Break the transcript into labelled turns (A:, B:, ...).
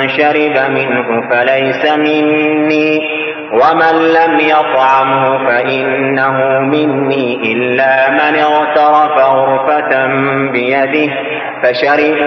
A: شرب منه فليس مني ومن لم يطعمه فإنه مني إلا من اغترف غرفة بيده فشربوا